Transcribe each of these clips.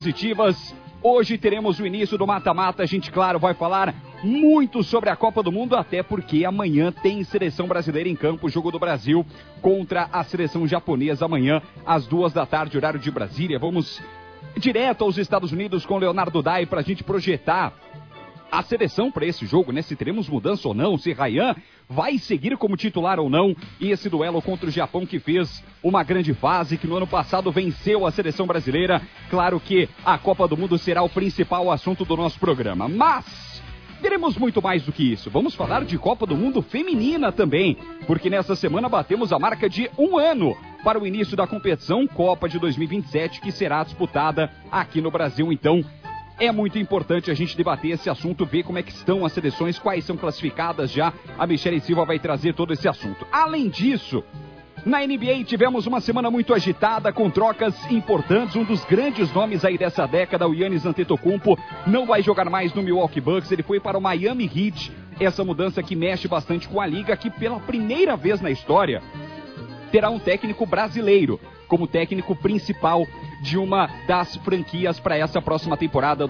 positivas. Hoje teremos o início do mata-mata. A gente, claro, vai falar muito sobre a Copa do Mundo, até porque amanhã tem seleção brasileira em campo. Jogo do Brasil contra a seleção japonesa amanhã, às 14h, horário de Brasília. Vamos direto aos Estados Unidos com Leonardo Dai para a gente projetar a seleção para esse jogo, né? Se teremos mudança ou não, se Ryan vai seguir como titular ou não. E esse duelo contra o Japão, que fez uma grande fase, que no ano passado venceu a seleção brasileira. Claro que a Copa do Mundo será o principal assunto do nosso programa, mas teremos muito mais do que isso. Vamos falar de Copa do Mundo feminina também, porque nessa semana batemos a marca de 1 ano para o início da competição Copa de 2027, que será disputada aqui no Brasil. Então, é muito importante a gente debater esse assunto, ver como é que estão as seleções, quais são classificadas já. A Michele Silva vai trazer todo esse assunto. Além disso, na NBA tivemos uma semana muito agitada, com trocas importantes. Um dos grandes nomes aí dessa década, o Giannis Antetokounmpo, não vai jogar mais no Milwaukee Bucks, ele foi para o Miami Heat. Essa mudança que mexe bastante com a liga, que pela primeira vez na história terá um técnico brasileiro como técnico principal de uma das franquias para essa próxima temporada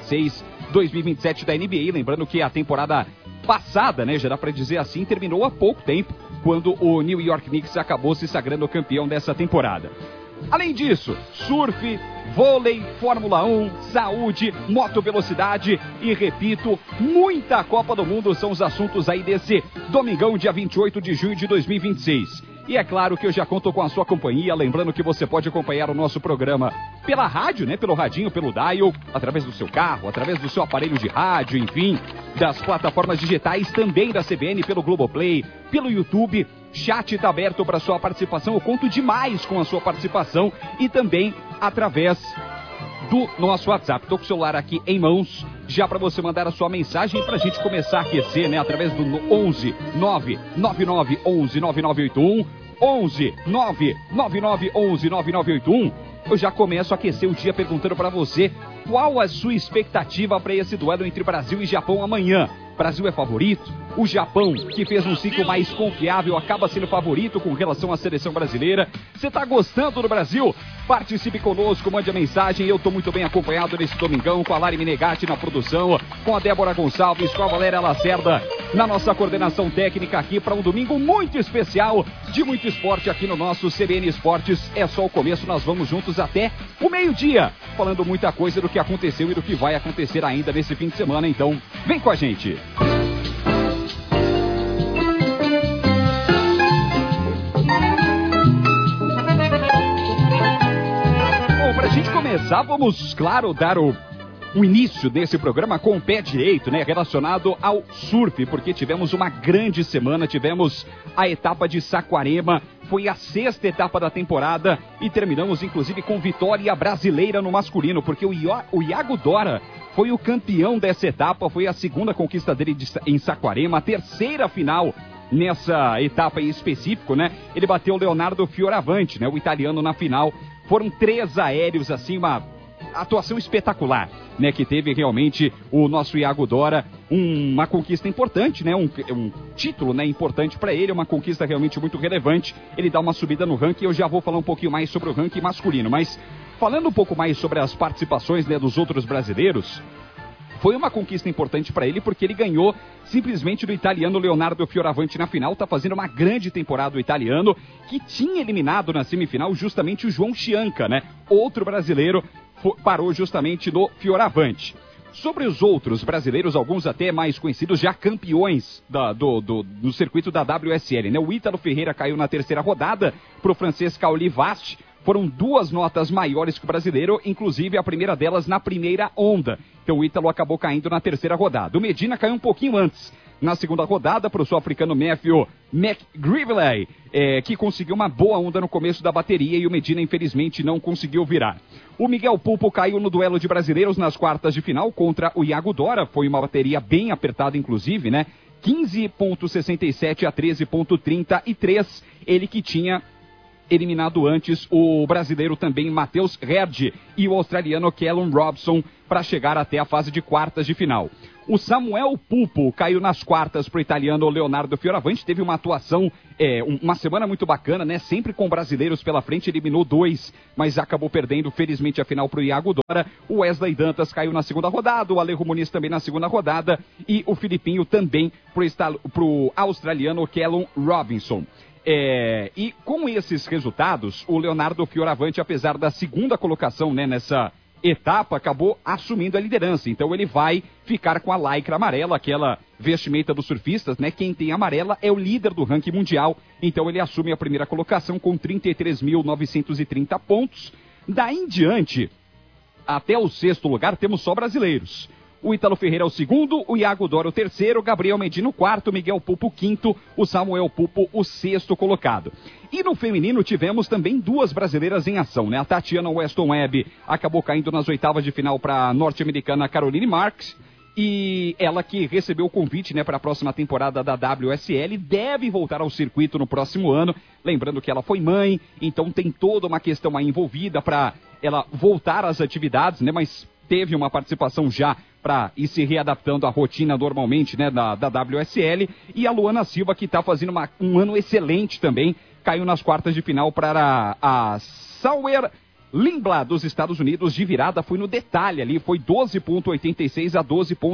2026-2027 da NBA. Lembrando que a temporada passada, né, já dá para dizer assim, terminou há pouco tempo, quando o New York Knicks acabou se sagrando campeão dessa temporada. Além disso, surf, vôlei, Fórmula 1, saúde, motovelocidade e, repito, muita Copa do Mundo são os assuntos aí desse domingão, dia 28 de junho de 2026. E é claro que eu já conto com a sua companhia, lembrando que você pode acompanhar o nosso programa pela rádio, né, pelo radinho, pelo dial, através do seu carro, através do seu aparelho de rádio, enfim, das plataformas digitais, também da CBN, pelo Globoplay, pelo YouTube. Chat está aberto para sua participação, eu conto demais com a sua participação e também através do nosso WhatsApp. Estou com o celular aqui em mãos, já para você mandar a sua mensagem para a gente começar a aquecer, né? Através do 11 999 11 9981, 11 999 11 9981. Eu já começo a aquecer o dia perguntando para você qual a sua expectativa para esse duelo entre Brasil e Japão amanhã. Brasil é favorito? O Japão, que fez um ciclo mais confiável, acaba sendo favorito com relação à seleção brasileira. Você está gostando do Brasil? Participe conosco, mande a mensagem. Eu estou muito bem acompanhado nesse domingão, com a Lari Menegatti na produção, com a Débora Gonçalves, com a Valéria Lacerda na nossa coordenação técnica aqui para um domingo muito especial, de muito esporte aqui no nosso CBN Esportes. É só o começo, nós vamos juntos até o meio-dia, falando muita coisa do que aconteceu e do que vai acontecer ainda nesse fim de semana. Então, vem com a gente. Bom, pra gente começar, vamos, claro, dar o início desse programa com o pé direito, né, relacionado ao surf, porque tivemos uma grande semana, tivemos a etapa de Saquarema, foi a 6ª etapa da temporada e terminamos inclusive com vitória brasileira no masculino, porque o Iago Dora foi o campeão dessa etapa, foi a 2ª conquista dele em Saquarema, a 3ª final nessa etapa em específico, né? Ele bateu o Leonardo Fioravanti, né, o italiano, na final. Foram 3 aéreos, assim, uma atuação espetacular, né, que teve realmente o nosso Iago Dora, uma conquista importante, né, um título, né, importante para ele, uma conquista realmente muito relevante. Ele dá uma subida no ranking, eu já vou falar um pouquinho mais sobre o ranking masculino, mas falando um pouco mais sobre as participações, né, dos outros brasileiros, foi uma conquista importante para ele, porque ele ganhou simplesmente do italiano Leonardo Fioravanti na final. Tá fazendo uma grande temporada o italiano, que tinha eliminado na semifinal justamente o João Chianca, né? Outro brasileiro parou justamente no Fioravanti. Sobre os outros brasileiros, alguns até mais conhecidos, já campeões do circuito da WSL, né? O Ítalo Ferreira caiu na 3ª rodada para o francês Caoli Vast. Foram 2 notas maiores que o brasileiro, inclusive a primeira delas na primeira onda. Então o Ítalo acabou caindo na 3ª rodada. O Medina caiu um pouquinho antes, na 2ª rodada, para o sul-africano Matthew McGreevey, que conseguiu uma boa onda no começo da bateria e o Medina, infelizmente, não conseguiu virar. O Miguel Pulpo caiu no duelo de brasileiros nas quartas de final contra o Iago Dora. Foi uma bateria bem apertada, inclusive, né? 15,67 a 13,33. Ele que tinha eliminado antes o brasileiro também Matheus Herdy e o australiano Callum Robson para chegar até a fase de quartas de final. O Samuel Pupo caiu nas quartas para o italiano Leonardo Fioravanti, teve uma atuação, uma semana muito bacana, né? Sempre com brasileiros pela frente, eliminou 2, mas acabou perdendo, felizmente, a final para o Iago Dora. O Wesley Dantas caiu na segunda rodada, o Alejo Muniz também na segunda rodada e o Filipinho também para o australiano Callum Robinson. E com esses resultados, o Leonardo Fioravanti, apesar da segunda colocação, né, nessa etapa, acabou assumindo a liderança. Então ele vai ficar com a lycra amarela, aquela vestimenta dos surfistas, né? Quem tem amarela é o líder do ranking mundial. Então ele assume a primeira colocação com 33.930 pontos. Daí em diante, até o sexto lugar, temos só brasileiros. O Ítalo Ferreira é o segundo, o Iago Dora o terceiro, o Gabriel Medina o quarto, o Miguel Pupo o quinto, o Samuel Pupo o sexto colocado. E no feminino tivemos também 2 brasileiras em ação, né? A Tatiana Weston Webb acabou caindo nas oitavas de final para a norte-americana Caroline Marks. E ela que recebeu o convite, né, para a próxima temporada da WSL, deve voltar ao circuito no próximo ano. Lembrando que ela foi mãe, então tem toda uma questão aí envolvida para ela voltar às atividades, né? Mas teve uma participação já para ir se readaptando à rotina normalmente, né, da WSL. E a Luana Silva, que está fazendo um ano excelente também, caiu nas quartas de final para a Sauer Lindblad dos Estados Unidos. De virada, foi no detalhe ali, foi 12,86 a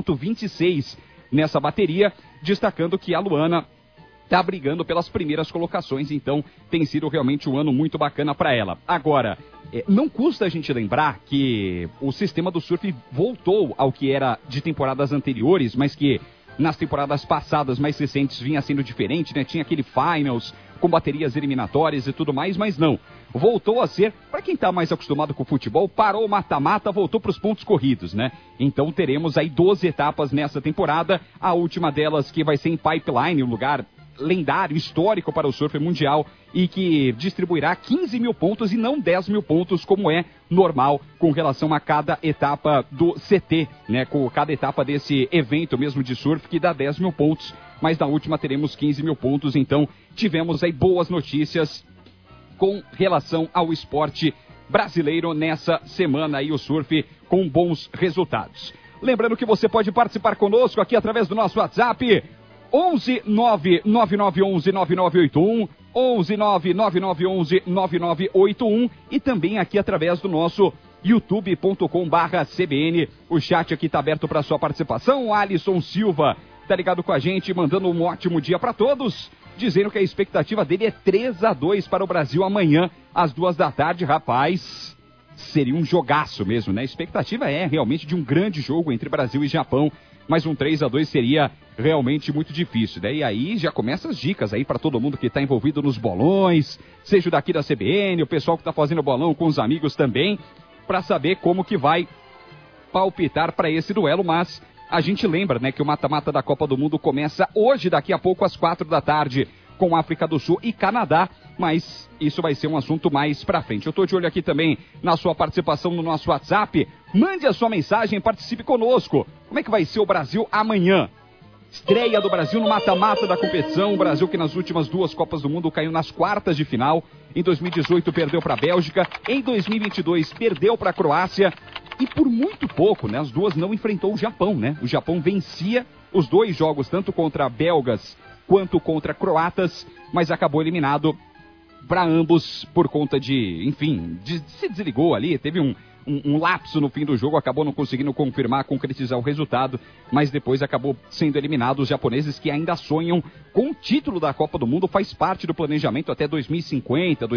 12,26 nessa bateria, destacando que a Luana está brigando pelas primeiras colocações, então tem sido realmente um ano muito bacana para ela. Agora, não custa a gente lembrar que o sistema do surf voltou ao que era de temporadas anteriores, mas que nas temporadas passadas, mais recentes, vinha sendo diferente, né? Tinha aquele finals com baterias eliminatórias e tudo mais, mas não. Voltou a ser, para quem está mais acostumado com o futebol, parou o mata-mata, voltou para os pontos corridos, né? Então teremos aí 12 etapas nessa temporada, a última delas que vai ser em Pipeline, um lugar lendário, histórico para o surf mundial e que distribuirá 15 mil pontos e não 10 mil pontos, como é normal com relação a cada etapa do CT, né? Com cada etapa desse evento mesmo de surf que dá 10 mil pontos, mas na última teremos 15 mil pontos, então tivemos aí boas notícias com relação ao esporte brasileiro nessa semana aí, o surf com bons resultados. Lembrando que você pode participar conosco aqui através do nosso WhatsApp 11 99911 9981, 11 99911 9981 e também aqui através do nosso youtube.com/CBN. O chat aqui está aberto para sua participação. O Alisson Silva tá ligado com a gente, mandando um ótimo dia para todos, dizendo que a expectativa dele é 3-2 para o Brasil amanhã às 2 da tarde. Rapaz, seria um jogaço mesmo, né? A expectativa é realmente de um grande jogo entre Brasil e Japão, mas um 3-2 seria realmente muito difícil, né? E aí já começam as dicas aí para todo mundo que está envolvido nos bolões, seja daqui da CBN, o pessoal que está fazendo bolão com os amigos também, para saber como que vai palpitar para esse duelo. Mas a gente lembra, né, que o mata-mata da Copa do Mundo começa hoje, daqui a pouco às 4 da tarde, com África do Sul e Canadá, mas isso vai ser um assunto mais pra frente. Eu tô de olho aqui também na sua participação no nosso WhatsApp. Mande a sua mensagem, participe conosco. Como é que vai ser o Brasil amanhã? Estreia do Brasil no mata-mata da competição. O Brasil que nas últimas 2 Copas do Mundo caiu nas quartas de final. Em 2018 perdeu para a Bélgica. Em 2022 perdeu para a Croácia. E por muito pouco, né? As duas não enfrentou o Japão, né? O Japão vencia os 2 jogos, tanto contra belgas quanto contra croatas, mas acabou eliminado para ambos por conta de, enfim, se desligou ali, teve um lapso no fim do jogo, acabou não conseguindo confirmar, concretizar o resultado, mas depois acabou sendo eliminado. Os japoneses que ainda sonham com o título da Copa do Mundo, faz parte do planejamento até 2050,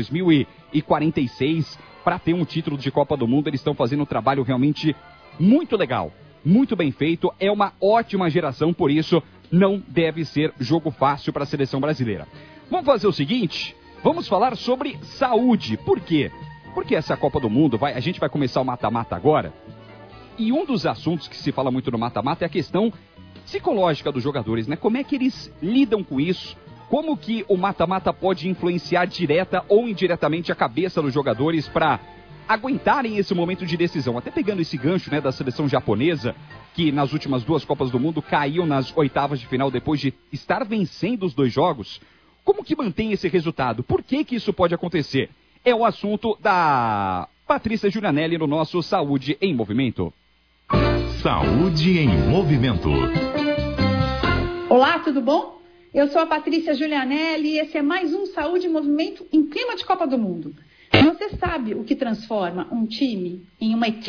2046, para ter um título de Copa do Mundo. Eles estão fazendo um trabalho realmente muito legal, muito bem feito, é uma ótima geração, por isso não deve ser jogo fácil para a seleção brasileira. Vamos fazer o seguinte, vamos falar sobre saúde. Por quê? Porque essa Copa do Mundo, a gente vai começar o mata-mata agora, e um dos assuntos que se fala muito no mata-mata é a questão psicológica dos jogadores, né? Como é que eles lidam com isso? Como que o mata-mata pode influenciar direta ou indiretamente a cabeça dos jogadores para aguentarem esse momento de decisão? Até pegando esse gancho, né, da seleção japonesa, que nas últimas 2 Copas do Mundo caiu nas oitavas de final depois de estar vencendo os 2 jogos. Como que mantém esse resultado? Por que que isso pode acontecer? É o assunto da Patrícia Julianelli no nosso Saúde em Movimento. Saúde em Movimento. Olá, tudo bom? Eu sou a Patrícia Julianelli e esse é mais um Saúde em Movimento em clima de Copa do Mundo. Você sabe o que transforma um time em uma equipe?